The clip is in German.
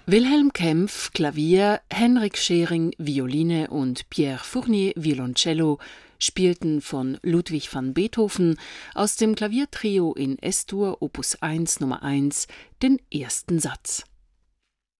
Wilhelm Kempff, Klavier, Henrik Schering, Violine und Pierre Fournier, Violoncello, spielten von Ludwig van Beethoven aus dem Klaviertrio in S-Dur Opus 1 Nummer 1 den ersten Satz.